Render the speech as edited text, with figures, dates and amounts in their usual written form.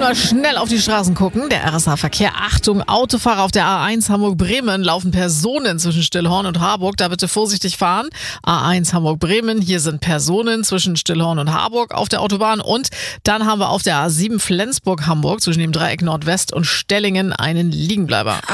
mal schnell auf die Straßen gucken. Der RSA-Verkehr. Achtung, Autofahrer auf der A1 Hamburg-Bremen laufen Personen zwischen Stillhorn und Harburg. Da bitte vorsichtig fahren. A1 Hamburg-Bremen. Hier sind Personen zwischen Stillhorn und Harburg auf der Autobahn. Und dann haben wir auf der A7 Flensburg-Hamburg zwischen dem Dreieck Nordwest und Stellingen einen Liegenbleiber.